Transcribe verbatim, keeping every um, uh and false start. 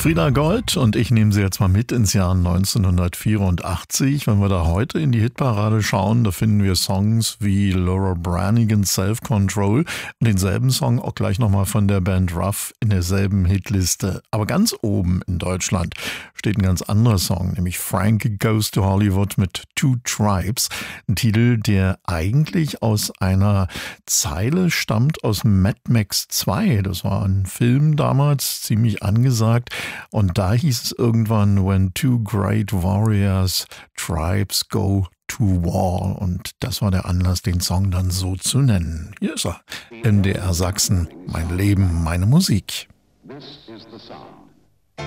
Frieda Gold und ich nehme Sie jetzt mal mit ins Jahr neunzehnhundertvierundachtzig. Wenn wir da heute in die Hitparade schauen, da finden wir Songs wie Laura Branigan's Self-Control und denselben Song auch gleich nochmal von der Band Ruff in derselben Hitliste. Aber ganz oben in Deutschland steht ein ganz anderer Song, nämlich Frank Goes to Hollywood mit Two Tribes. Ein Titel, der eigentlich aus einer Zeile stammt aus Mad Max zwei. Das war ein Film damals, ziemlich angesagt. Und da hieß es irgendwann, when two great warriors tribes go to war. Und das war der Anlass, den Song dann so zu nennen. Hier ist er. N D R Sachsen, mein Leben, meine Musik. This is the sound.